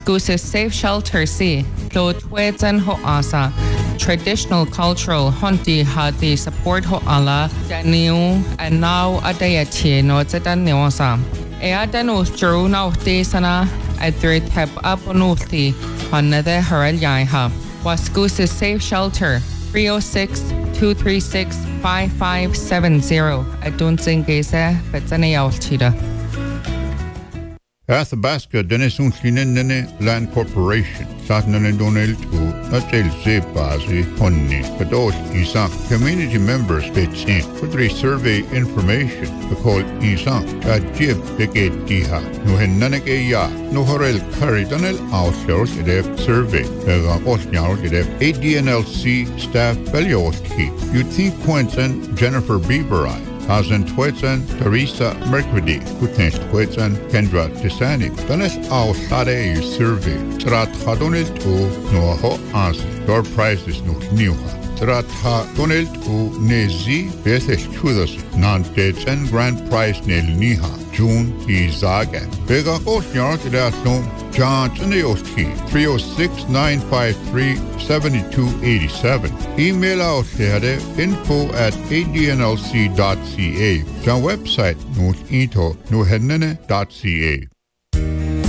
Gusa Safe Shelter C, Lo Twetzen Ho Asa, Traditional Cultural Honti Hati Support Ho Ala, Daniu, and now Adayati no Zedaniosa. Eadanu Drew no Desana, Adrit Heb Aponuti, Another Harelyaiha. Was Gusa Safe Shelter, 306-236-5570. Adunzing Gese, Betsani Altida. Athabasca Denisунslinen Land Corporation, Satnan Donald to Atel Zebazi Honni, Kados Isan, community members Betsin, Kudri survey information, the call Isan, Jib Deke Diha, Nuhenanake Ya, Nuhorel Curry Donel Outsource Edef survey, Vega Osnyar Edef ADNLC staff Belioski, you think Quentin Jennifer Beaverai. Hazen Twetsen, Teresa Mercredi, Kutens Twetsen, Kendra Tisani, Danes Au Sade survey, Trat Hadonel to Noaho Ans, your prizes no Niuha. Trat Hadonel to Nezi, Beses Chudas, non-Tetsen Grand Prize Nel Niha, June Izaga. Vega Osnyar Tidasno, John Chaneoski, 306-953-7287. Email out here info@adnlc.ca. John website, notinto, nohennene.ca.